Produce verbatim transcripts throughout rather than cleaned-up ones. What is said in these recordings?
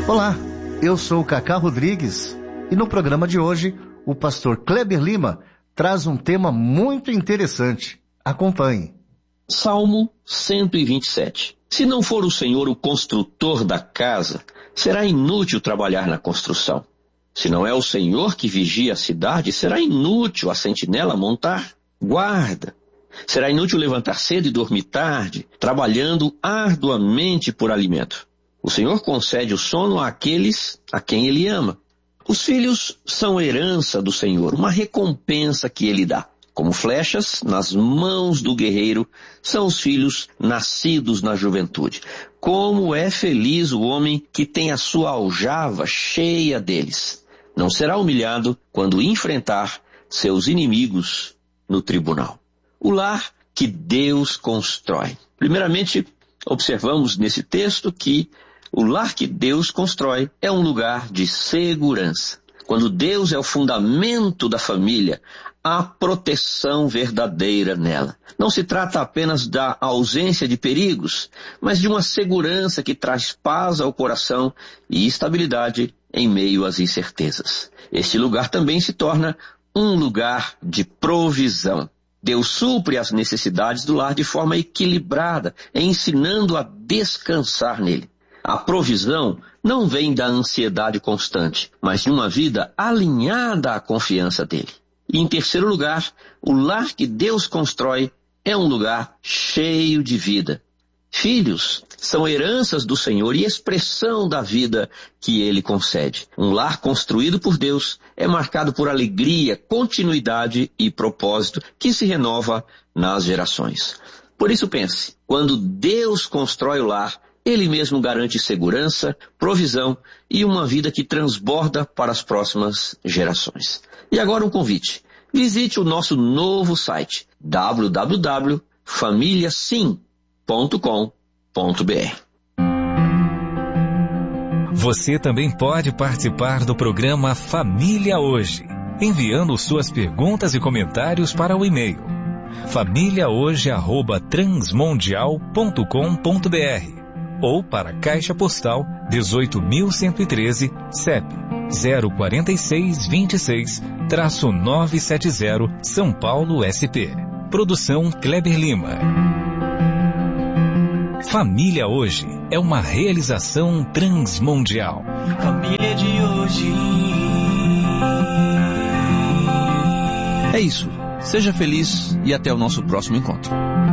Olá, eu sou o Cacá Rodrigues e no programa de hoje o pastor Kleber Lima traz um tema muito interessante. Acompanhe. Salmo cento e vinte e sete. Se não for o Senhor o construtor da casa, será inútil trabalhar na construção. Se não é o Senhor que vigia a cidade, será inútil a sentinela montar guarda. Será inútil levantar cedo e dormir tarde, trabalhando arduamente por alimento. O Senhor concede o sono àqueles a quem Ele ama. Os filhos são herança do Senhor, uma recompensa que Ele dá. Como flechas nas mãos do guerreiro, são os filhos nascidos na juventude. Como é feliz o homem que tem a sua aljava cheia deles. Não será humilhado quando enfrentar seus inimigos no tribunal. O lar que Deus constrói. Primeiramente, observamos nesse texto que o lar que Deus constrói é um lugar de segurança. Quando Deus é o fundamento da família, há proteção verdadeira nela. Não se trata apenas da ausência de perigos, mas de uma segurança que traz paz ao coração e estabilidade em meio às incertezas. Este lugar também se torna um lugar de provisão. Deus supre as necessidades do lar de forma equilibrada, ensinando a descansar nele. A provisão não vem da ansiedade constante, mas de uma vida alinhada à confiança dele. E em terceiro lugar, o lar que Deus constrói é um lugar cheio de vida. Filhos são heranças do Senhor e expressão da vida que Ele concede. Um lar construído por Deus é marcado por alegria, continuidade e propósito que se renova nas gerações. Por isso pense, quando Deus constrói o lar, Ele mesmo garante segurança, provisão e uma vida que transborda para as próximas gerações. E agora um convite. Visite o nosso novo site w w w ponto família sim ponto com ponto b r. Você também pode participar do programa Família Hoje, enviando suas perguntas e comentários para o e-mail família hoje arroba transmundial ponto com ponto b r ou para a Caixa Postal dezoito mil cento e treze, C E P zero quatro seis dois seis, novecentos e setenta, São Paulo, S P. Produção Kleber Lima. Família Hoje é uma realização transmundial. Família de hoje. É isso. Seja feliz e até o nosso próximo encontro.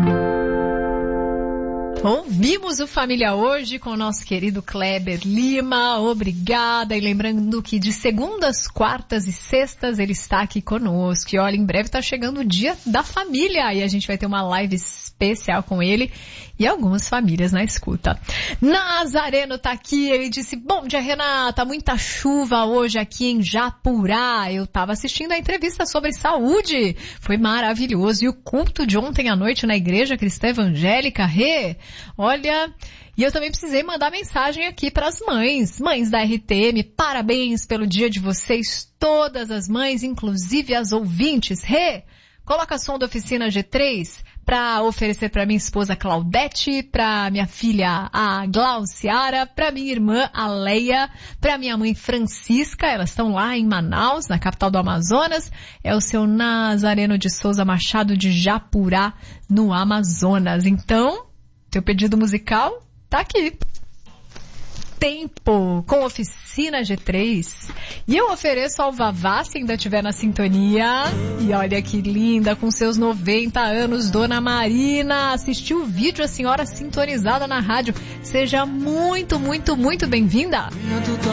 Ouvimos o Família Hoje com o nosso querido Kleber Lima. Obrigada. E lembrando que de segundas, quartas e sextas ele está aqui conosco. E olha, em breve está chegando o dia da família. E a gente vai ter uma live especial com ele e algumas famílias na escuta. Nazareno tá aqui. Ele disse, bom dia, Renata. Muita chuva hoje aqui em Japurá. Eu estava assistindo a entrevista sobre saúde. Foi maravilhoso. E o culto de ontem à noite na Igreja Cristã Evangélica, Rê. Olha, e eu também precisei mandar mensagem aqui para as mães, mães da R T M, parabéns pelo dia de vocês, todas as mães, inclusive as ouvintes. Rê, coloca som da oficina G três para oferecer para minha esposa Claudete, para minha filha a Glauciara, para minha irmã a Leia, para minha mãe Francisca, elas estão lá em Manaus, na capital do Amazonas, é o seu Nazareno de Souza Machado de Japurá, no Amazonas. Então, teu pedido musical tá aqui. Tempo, com oficina G três. E eu ofereço ao Vavá, se ainda estiver na sintonia. E olha que linda, com seus noventa anos, Dona Marina. Assistiu o vídeo, a senhora sintonizada na rádio. Seja muito, muito, muito bem-vinda.